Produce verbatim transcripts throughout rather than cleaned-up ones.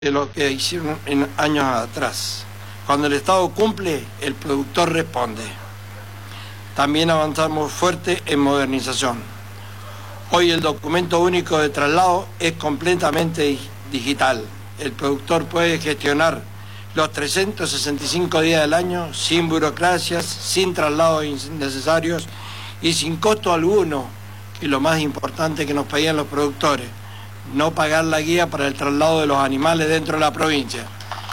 de lo que hicieron en años atrás. Cuando el Estado cumple, el productor responde. También avanzamos fuerte en modernización. Hoy el documento único de traslado es completamente digital. El productor puede gestionar los trescientos sesenta y cinco días del año sin burocracias, sin traslados innecesarios y sin costo alguno, que es lo más importante que nos pedían los productores, no pagar la guía para el traslado de los animales dentro de la provincia.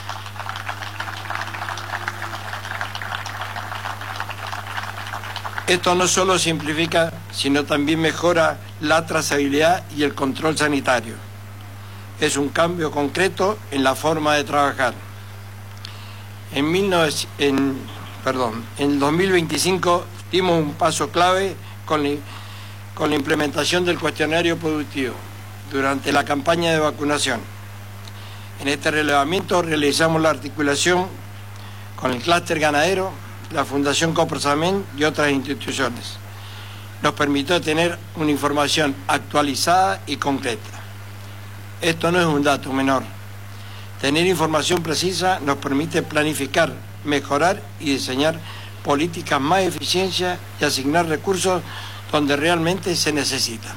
Esto no solo simplifica, sino también mejora la trazabilidad y el control sanitario. Es un cambio concreto en la forma de trabajar. En, mil novecientos, en, perdón, en dos mil veinticinco dimos un paso clave con la, con la implementación del cuestionario productivo durante la campaña de vacunación. En este relevamiento realizamos la articulación con el clúster ganadero, la Fundación Coprosamen y otras instituciones. Nos permitió tener una información actualizada y concreta. Esto no es un dato menor. Tener información precisa nos permite planificar, mejorar y diseñar políticas más eficientes y asignar recursos donde realmente se necesitan.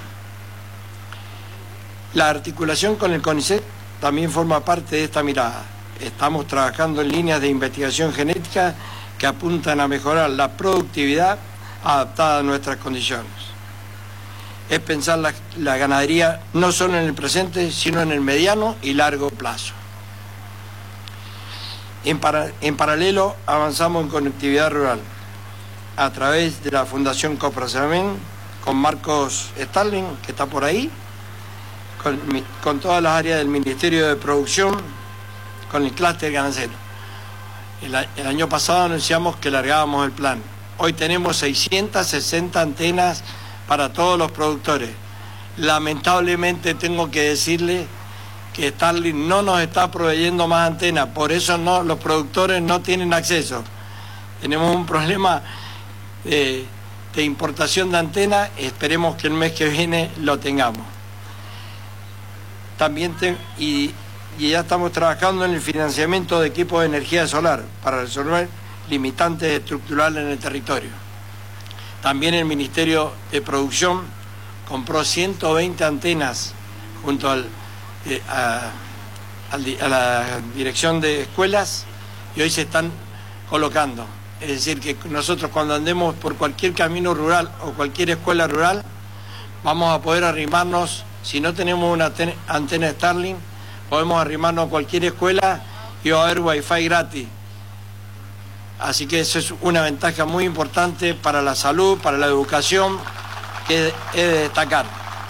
La articulación con el CONICET también forma parte de esta mirada. Estamos trabajando en líneas de investigación genética que apuntan a mejorar la productividad adaptada a nuestras condiciones. Es pensar la, la ganadería no solo en el presente, sino en el mediano y largo plazo. En, para, en paralelo, avanzamos en conectividad rural a través de la Fundación Coprosamen, con Marcos Starling, que está por ahí, con, con todas las áreas del Ministerio de Producción, con el clúster ganadero. El, el año pasado anunciamos que largábamos el plan. Hoy tenemos seiscientas sesenta antenas para todos los productores. Lamentablemente tengo que decirle que Starling no nos está proveyendo más antenas, por eso no, los productores no tienen acceso. Tenemos un problema de, de importación de antenas, esperemos que el mes que viene lo tengamos. También te, y, y ya estamos trabajando en el financiamiento de equipos de energía solar para resolver limitantes estructurales en el territorio. También el Ministerio de Producción compró ciento veinte antenas junto al, eh, a, a la Dirección de Escuelas y hoy se están colocando. Es decir, que nosotros cuando andemos por cualquier camino rural o cualquier escuela rural, vamos a poder arrimarnos. Si no tenemos una antena Starling, podemos arrimarnos a cualquier escuela y va a haber wifi gratis. Así que eso es una ventaja muy importante para la salud, para la educación, que es de destacar.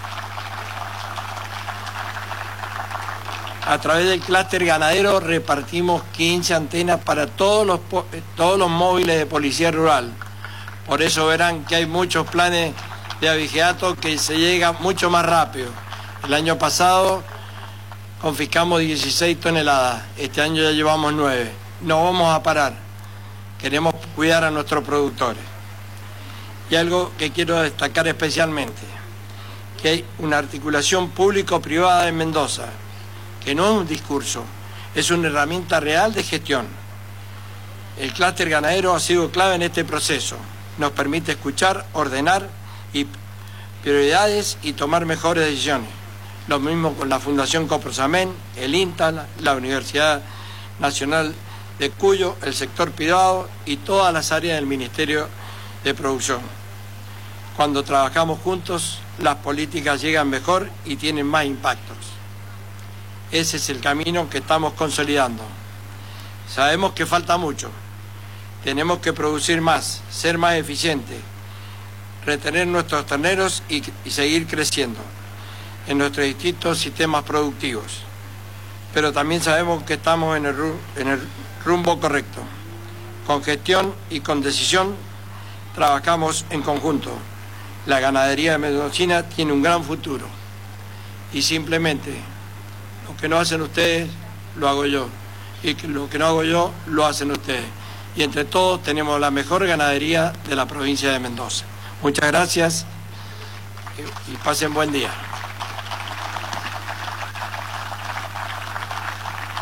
A través del clúster ganadero repartimos quince antenas para todos los, todos los móviles de policía rural. Por eso verán que hay muchos planes de abigeato que se llega mucho más rápido. El año pasado confiscamos dieciséis toneladas, este año ya llevamos nueve. No vamos a parar, queremos cuidar a nuestros productores. Y algo que quiero destacar especialmente, que hay una articulación público-privada en Mendoza, que no es un discurso, es una herramienta real de gestión. El clúster ganadero ha sido clave en este proceso, nos permite escuchar, ordenar y prioridades y tomar mejores decisiones. Lo mismo con la Fundación Coprosamen, el INTA, la Universidad Nacional de Cuyo, el sector privado y todas las áreas del Ministerio de Producción. Cuando trabajamos juntos, las políticas llegan mejor y tienen más impactos. Ese es el camino que estamos consolidando. Sabemos que falta mucho. Tenemos que producir más, ser más eficientes, retener nuestros terneros y, y seguir creciendo en nuestros distintos sistemas productivos. Pero también sabemos que estamos en el, en el rumbo correcto. Con gestión y con decisión trabajamos en conjunto. La ganadería mendocina tiene un gran futuro. Y simplemente, lo que no hacen ustedes, lo hago yo. Y lo que no hago yo, lo hacen ustedes. Y entre todos tenemos la mejor ganadería de la provincia de Mendoza. Muchas gracias y pasen buen día.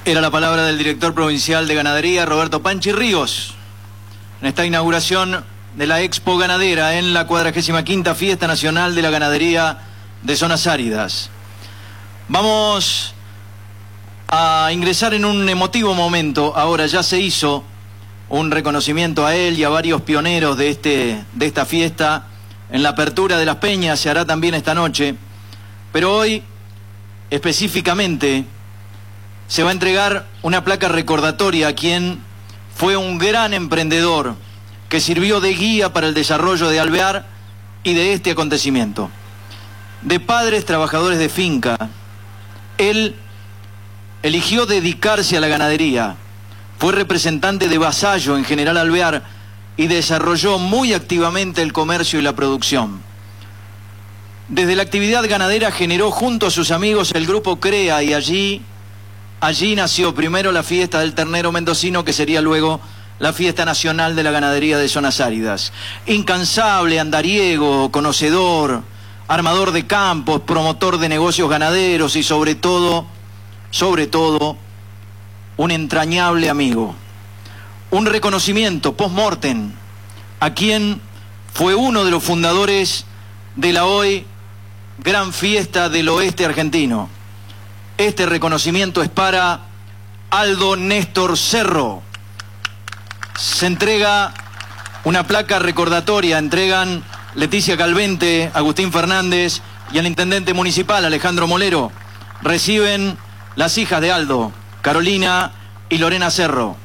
Era la palabra del director provincial de Ganadería, Roberto Panchi Ríos, en esta inauguración de la Expo Ganadera en la cuadragésima quinta Fiesta Nacional de la Ganadería de Zonas Áridas. Vamos a ingresar en un emotivo momento. Ahora ya se hizo un reconocimiento a él y a varios pioneros de, este, de esta fiesta. En la apertura de las peñas se hará también esta noche, pero hoy específicamente se va a entregar una placa recordatoria a quien fue un gran emprendedor que sirvió de guía para el desarrollo de Alvear y de este acontecimiento. De padres trabajadores de finca, él eligió dedicarse a la ganadería, fue representante de vasallo en General Alvear y desarrolló muy activamente el comercio y la producción. Desde la actividad ganadera generó junto a sus amigos el grupo CREA y allí, allí nació primero la fiesta del ternero mendocino, que sería luego la fiesta nacional de la ganadería de zonas áridas. Incansable, andariego, conocedor, armador de campos, promotor de negocios ganaderos y sobre todo, sobre todo, un entrañable amigo. Un reconocimiento post-mortem a quien fue uno de los fundadores de la hoy gran fiesta del oeste argentino. Este reconocimiento es para Aldo Néstor Cerro. Se entrega una placa recordatoria, entregan Leticia Calvente, Agustín Fernández y el intendente municipal Alejandro Molero. Reciben las hijas de Aldo, Carolina y Lorena Cerro.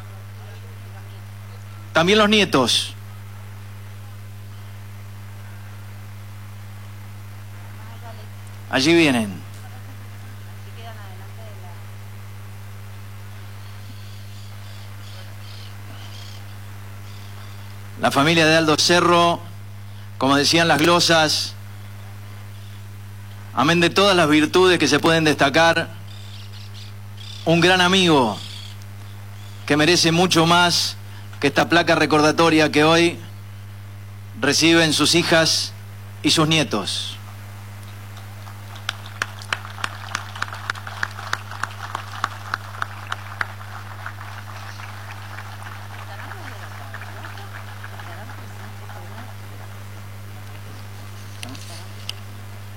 También los nietos. Allí vienen. La familia de Aldo Cerro, como decían las glosas, amén de todas las virtudes que se pueden destacar, un gran amigo que merece mucho más que esta placa recordatoria que hoy reciben sus hijas y sus nietos.